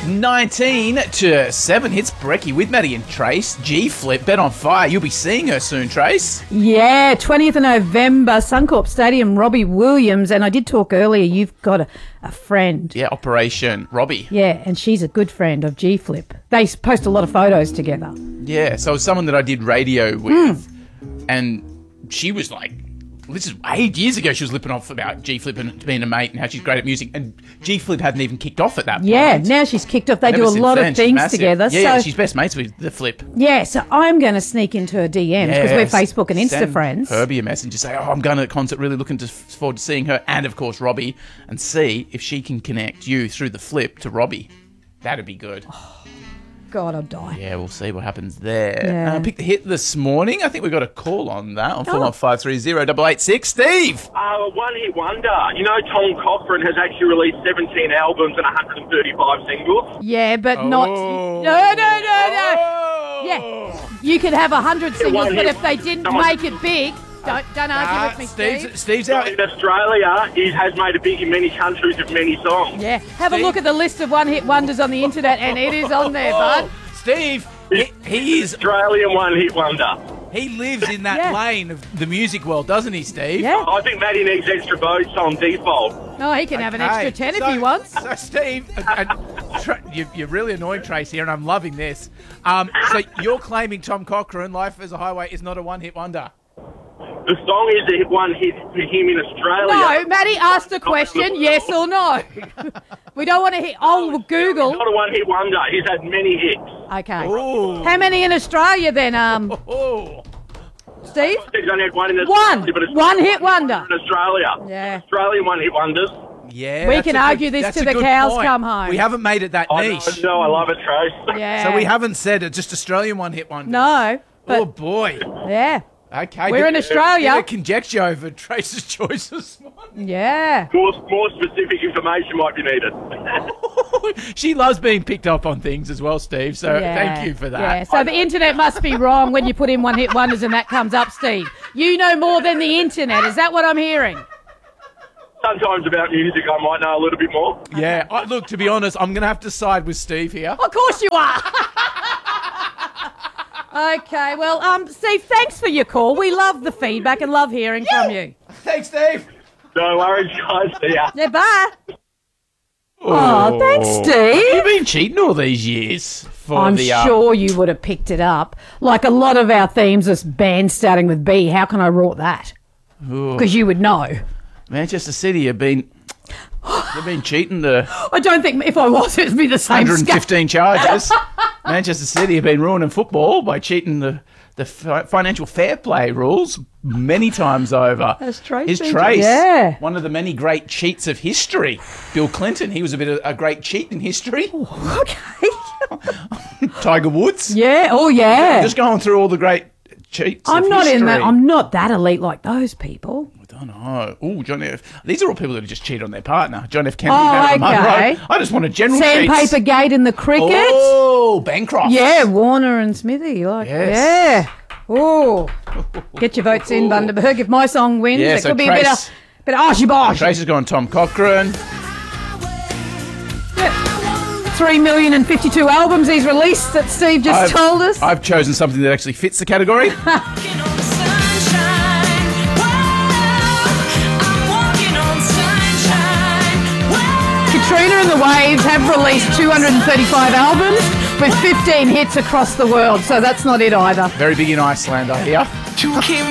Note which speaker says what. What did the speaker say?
Speaker 1: 19 to 7 hits Brecky with Maddie and Trace. G-Flip, Bet on Fire. You'll be seeing her soon, Trace.
Speaker 2: Yeah, 20th of November, Suncorp Stadium, Robbie Williams. And I did talk earlier, you've got a friend.
Speaker 1: Yeah, Operation Robbie.
Speaker 2: Yeah, and she's a good friend of G-Flip. They post a lot of photos together.
Speaker 1: Yeah, so it was someone that I did radio with, and she was like, this is 8 years ago, she was lipping off about G-Flip and being a mate and how she's great at music, and G-Flip hadn't even kicked off at that point.
Speaker 2: Yeah, now she's kicked off. They do a lot of things together.
Speaker 1: Yeah, she's best mates with the Flip.
Speaker 2: Yeah, so I'm going to sneak into her DMs because we're Facebook and Insta
Speaker 1: send
Speaker 2: friends.
Speaker 1: Herbie a message to say, I'm going to a concert, really looking forward to seeing her, and of course Robbie, and see if she can connect you through the Flip to Robbie. That'd be good.
Speaker 2: God, I'll die.
Speaker 1: Yeah, we'll see what happens there.
Speaker 2: Yeah.
Speaker 1: I picked the hit this morning. I think we got a call on that on 415308886. Steve!
Speaker 3: One hit wonder. You know, Tom Cochrane has actually released 17 albums and 135 singles.
Speaker 2: Yeah, but not... No. Yeah, you could have 100 singles, but if they didn't make it big... Don't argue with me, Steve.
Speaker 1: Steve's out.
Speaker 3: In Australia, he has made it big in many countries with many songs.
Speaker 2: Yeah, have a look at the list of one-hit wonders on the internet, and it is on there, bud.
Speaker 1: Steve, he is...
Speaker 3: Australian one hit wonder.
Speaker 1: He lives in that lane of the music world, doesn't he, Steve?
Speaker 2: Yeah.
Speaker 3: I think Maddie needs extra votes on default.
Speaker 2: Oh, he can have an extra 10 if he wants.
Speaker 1: So, Steve, you're really annoying, Trace, here, and I'm loving this. So you're claiming Tom Cochrane, Life as a Highway, is not a one-hit wonder?
Speaker 3: The song is a one hit for him in Australia.
Speaker 2: No, Maddie asked a question, yes or no. We don't want to hit... Oh, Google.
Speaker 3: Not a one hit wonder. He's had many hits.
Speaker 2: Okay.
Speaker 1: Ooh.
Speaker 2: How many in Australia then, Steve?
Speaker 3: He's only had one in
Speaker 2: One.
Speaker 3: Australia, but it's
Speaker 2: One hit wonder.
Speaker 3: in Australia.
Speaker 2: Yeah.
Speaker 3: Australian one hit wonders.
Speaker 1: Yeah,
Speaker 2: We can argue this till the cows come home.
Speaker 1: We haven't made it that
Speaker 3: I
Speaker 1: niche.
Speaker 3: know, I love it, Trace.
Speaker 2: Yeah.
Speaker 1: So we haven't said it, just Australian one-hit wonder.
Speaker 2: No. But,
Speaker 1: Oh, boy.
Speaker 2: yeah.
Speaker 1: Okay.
Speaker 2: We're in Australia.
Speaker 1: Bit of conjecture over Trace's choice this morning.
Speaker 2: Yeah.
Speaker 3: More specific information might be needed.
Speaker 1: She loves being picked up on things as well, Steve, so
Speaker 2: Yeah.
Speaker 1: thank you for that.
Speaker 2: Yeah. So the internet must be wrong when you put in one-hit wonders and that comes up, Steve. You know more than the internet. Is that what I'm hearing?
Speaker 3: Sometimes about music I might know a little bit more.
Speaker 1: Yeah. Look, to be honest, I'm going to have to side with Steve here.
Speaker 2: Of course you are. Okay, well, Steve, thanks for your call. We love the feedback and love hearing from you.
Speaker 1: Thanks, Steve.
Speaker 3: No worries, guys. See ya.
Speaker 2: Yeah, bye. Oh, thanks, Steve.
Speaker 1: You've been cheating all these years.
Speaker 2: I'm sure you would have picked it up. Like a lot of our themes are bands starting with B. How can I rort that? Because you would know.
Speaker 1: Manchester City have been... They've been cheating the
Speaker 2: I don't think if I was, it would be the same
Speaker 1: 115 charges. Manchester City have been ruining football by cheating the financial fair play rules many times over.
Speaker 2: That's Trace.
Speaker 1: Is Trace
Speaker 2: Yeah.
Speaker 1: one of the many great cheats of history? Bill Clinton, he was a great cheat in history.
Speaker 2: Okay.
Speaker 1: Tiger Woods.
Speaker 2: Yeah. Oh, yeah.
Speaker 1: Just going through all the great cheats
Speaker 2: I'm
Speaker 1: of
Speaker 2: not
Speaker 1: history.
Speaker 2: in that. I'm not that elite like those people.
Speaker 1: I don't know. Oh, John F. These are all people that have just cheated on their partner. John F. Kennedy,
Speaker 2: Oh,
Speaker 1: Marilyn
Speaker 2: okay.
Speaker 1: Monroe. I just want a general
Speaker 2: Sandpaper
Speaker 1: cheats.
Speaker 2: Gate in the cricket.
Speaker 1: Oh, Bancroft.
Speaker 2: Yeah, Warner and Smithy.
Speaker 1: Yes.
Speaker 2: Yeah. Oh. Get your votes in, Bundaberg. If my song wins,
Speaker 1: Yeah,
Speaker 2: it
Speaker 1: so
Speaker 2: could be
Speaker 1: Trace-
Speaker 2: a bit of oshy-bosh.
Speaker 1: Trace has gone Tom Cochrane.
Speaker 2: 3,052,052 albums he's released that Steve just told us.
Speaker 1: I've chosen something that actually fits the category.
Speaker 2: Katrina and the Waves have released 235 albums with 15 hits across the world, so that's not it either.
Speaker 1: Very big in Iceland, I hear.